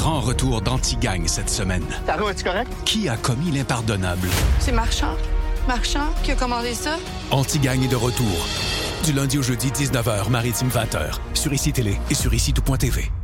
grand retour d'Anti-Gang cette semaine. Taro, es-tu correct? Qui a commis l'impardonnable? C'est Marchand. Marchand qui a commandé ça? Anti-Gang est de retour. Du lundi au jeudi, 19h, Maritime 20h, sur ICI Télé et sur ICI Tout.tv.